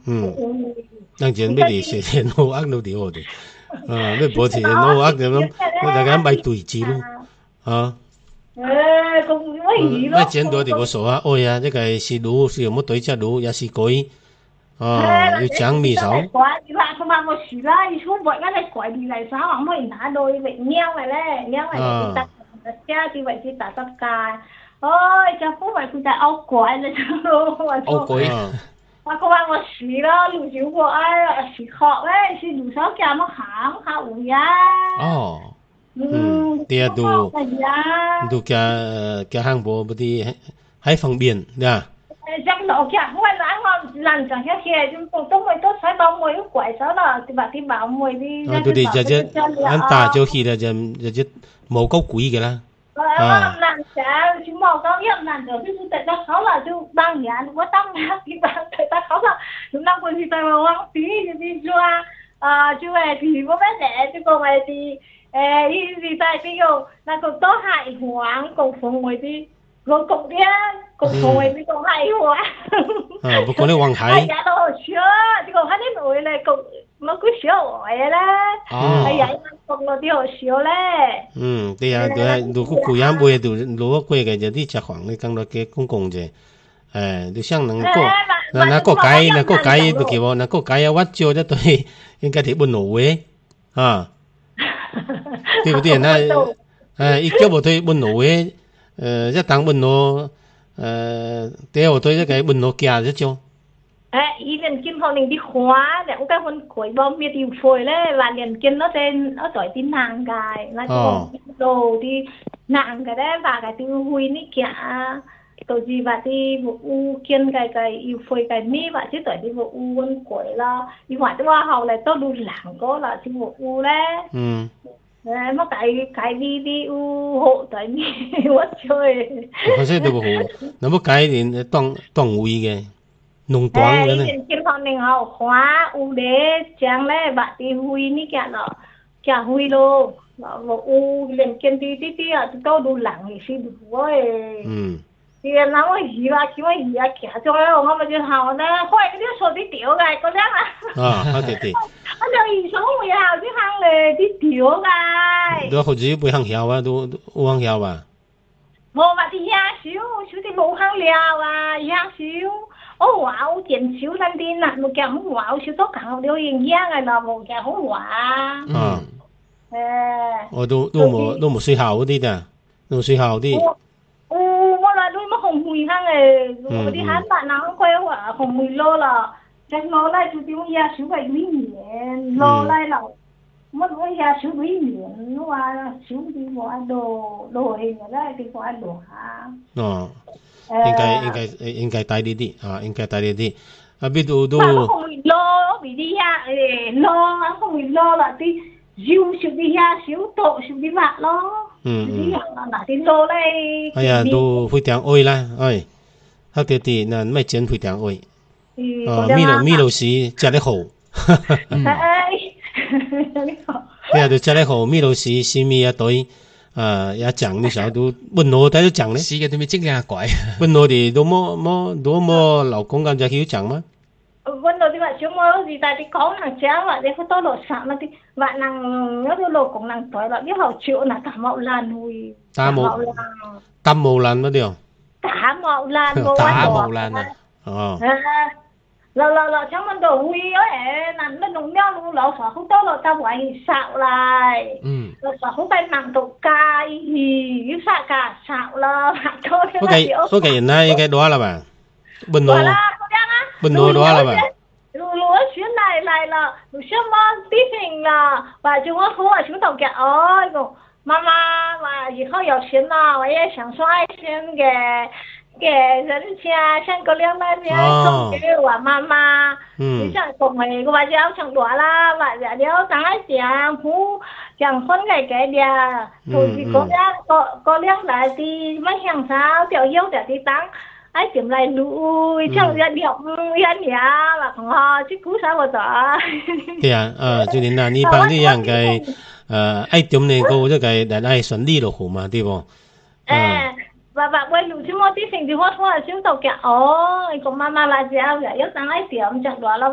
人前要嚟寫寫腦壓都啲好啲，要保持腦壓就咁，大家買對字咯， 咁乜嘢咯？ 剪到啲無數啊，哎呀，呢個是腦是有冇對隻腦，也是鬼，要講咪手。 你話佢話我事啦，你出門嗰啲鬼嚟嚟手，我冇人打到你喵嚟咧，喵嚟你打家啲位置打得界，哎，就因為佢就惡鬼嚟咯， 惡鬼。 我佢話我事啦，路小過哎，是學咧，是路手教乜行下會啊。 哦。dia tu kia hàng bộ bữa đi hay phòng biển nha. Trong đó kia không phải là ngon làm chẳng khác kia chúng tôi tôi mới tốt phải bao mùi quậy sao là thì bảo mùi đi. Tôi đi giờ chứ anh ta cho khi là giờ màu câu quỷ kìa là. Làm chả chúng màu câu nhất làm được chứ tại ta khó là chứ đang nhà nó có tâm nha thì bạn tại ta khó là chúng ta còn gì tại mà hoang tí đi qua chú này thì bố bé đẻ chứ còn này thì gì tại bây giờ là còn tốt hại hoang còn phòng ngoài đi rồi cùng đi cùng phòng ngoài đi còn hại hoang bố con đi hoang hại dạ đâu sửa chứ còn hết đến nỗi này cùng nó cứ sửa vậy đó vậy cùng nó đi họ sửa đấy thì đồ cũng cùi ăn bùi đồ lúa quê cái giờ đi chả khoảng cái căng đó cái công công gì đồ sang nắng có cái đồ kiểu nó có cái vắt chiêu cho tôi应该睇本挪威对不对？那一叫我对本挪威，一当本挪，对我对这个本挪家这种。 ý liền kim họ liền đi khóa để cũng cái con quỷ bom miệt tiêu phổi đấy và liền kim nó tên nó tuổi tin nàng cái là đồ đi nàng cái đấy và cái tiêu huy ní kia tổ gì và đi vụ u kiên cái yêu phơi cái mi và chứ tới đi vụ u con quỷ là đi ngoài tới họ lại tôi đu lảng có là chứ vụ u đấy mà cái đi u hộ tới mi quá chơi không sẽ được hộ nó một cái thì toàn uy cái nông toán nữa này kim họ nên họ khóa u đế chẳng lẽ bạn đi huy ní kia nó chả huy luôn vụ u liền kiên đi à tôi đu lảng thì xin được rồi thì nó mới gì là chỉ mới gì à kia cho nó mà chứ hào nó khoai cái số đi tiểu cái có lẽ à thì anh nói số người hào chứ hàng này đi tiểu cái đó không chỉ bồi hàng hiệu à đồ hàng hiệu à bộ mà thì giá xíu thì bộ hàng liao à giá xíu wow tiền xíu lên đi nè một cái không wow xíu tất cả đều yên giá này là một cái không wow đồ một suy hào đi nè đồ suy hào đi là đôi mà không mùi hăng này rồi đi hát bạn nào không quay quả không mùi lô là cái lô này chú tiêu gia xíu vậy quý miệng lô này là mất cái gia xíu quý miệng nó qua xíu đi qua đồ hình ở đây thì qua đồ hả 应该带đi应该带đi biết đồ không mùi lô bị đi ha lô không mùi lô là đi diêu xíu đi ha xíu tổ xíu đi vặt lo 哎呀，都非常愛啦，哎，黑啲啲，那咩剪非常愛，米老師食得好，對啊，就食得好，米老師是咪一對，也講呢時候都本來睇都講咧， 是嘅，對咪即係怪， 本來哋都冇老公咁就曉講嗎？ vấn đề là chúng tôi gì tại thì có hàng chéo vậy để có tôi lột sẵn mà thì bạn nàng nếu tôi lột cũng nàng tuổi là biết họ chịu là cả mạo lan hùi tam màu lan mới điều cả mạo lan là chẳng mình đồ hùi ấy là nó nung nhau luôn lột sợ không tốt là ta quậy xạo lại lột sợ không tay nặng tổ cay thì xạ cả xạo là cái này cái đó là bà bên nô đó là bà lúa chuyến này là lúa mà tí hình là và chúng nó không ở chúng tàu kẹt ơi mama mà gì không有钱了我也想说爱心给人家像个两百年送给我妈妈你想送给我就要抢多啦và giờ nếu tăng ai tiền phú chẳng phân cái địa rồi thì có liên lại thì mấy hàng sao tiểu yêu để đi tăng ai tìm lại lùi chẳng ra điệu yên nhà mà không ho chứ cú sao mà tỏ thì cho nên là đi bằng đi dạng cái ai tìm này cô cho cái đại ai chuẩn đi được khổ mà đi không và quay lùi chứ mà tí sinh thì hoa hoa chứ tàu kẹo ôi còn mama là gì vậy yếu tăng ai tìm chẳng đó là